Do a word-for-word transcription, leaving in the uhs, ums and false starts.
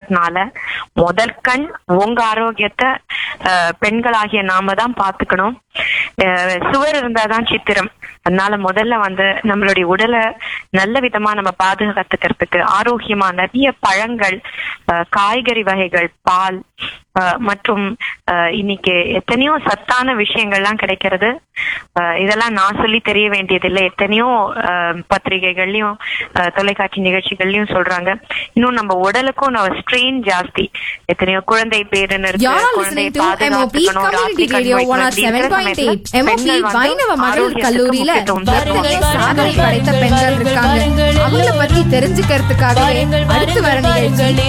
இருக்கிறதுனால முதல் கண் உங்க ஆரோக்கியத்தை பெண்களாகிய நாம தான் பாத்துக்கணும். சுவர் இருந்தாதான் சித்திரம். அதனால முதல்ல வந்து நம்மளுடைய உடலை நல்ல விதமா நம்ம பாதுகாத்துக்கிறதுக்கு ஆரோக்கியமா நிறைய பழங்கள், காய்கறி வகைகள், பால் மற்றும் இன்னைக்கு எத்தனையோ சத்தான விஷயங்கள்லாம் கிடைக்கிறது. இதெல்லாம் நான் சொல்லி தெரிய வேண்டியதில்லை. எத்தனையோ பத்திரிகைகள்லயும் தொலைக்காட்சி நிகழ்ச்சிகள்லயும் சொல்றாங்க. இன்னும் நம்ம உடலுக்கும் நம்ம ஸ்ட்ரெயின் ஜாஸ்தி. எத்தனையோ குழந்தை பேருன்னு குழந்தை பாதுகாத்துக்கணும். கல்லூரியில சாதனை படைத்த பெண்கள் இருக்காங்க. அவங்கள பத்தி தெரிஞ்சுக்கிறதுக்காக அடுத்து வர நிகழ்ச்சி